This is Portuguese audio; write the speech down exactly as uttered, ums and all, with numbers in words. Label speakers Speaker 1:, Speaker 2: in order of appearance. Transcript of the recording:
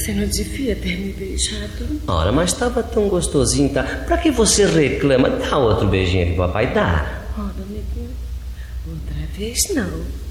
Speaker 1: Você não devia ter me beijado.
Speaker 2: Ora, mas estava tão gostosinho, tá? Pra que você reclama? Dá outro beijinho aqui, papai, dá.
Speaker 1: Ora, amiguinho, outra vez não.